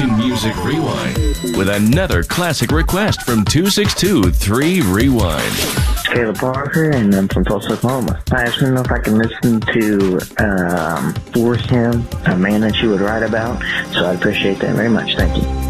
Station Music Rewind with another classic request from 262-3 Rewind. It's Caleb Parker, and I'm from Tulsa, Oklahoma. I just want to know if I can listen to For Him, A Man That You Would Write About. So I'd appreciate that very much. Thank you.